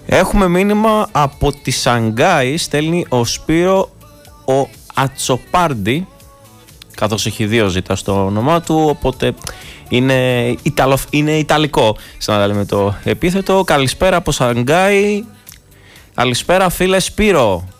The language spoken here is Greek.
Έχουμε μήνυμα από τη Σανγκάη, στέλνει ο Σπύρο ο Ατσοπάρντι, καθώς έχει 2 ζήτα στο όνομά του, οπότε είναι ιταλικό, σαν να λέμε το επίθετο. Καλησπέρα από Σανγκάη. Καλησπέρα φίλε Σπύρο.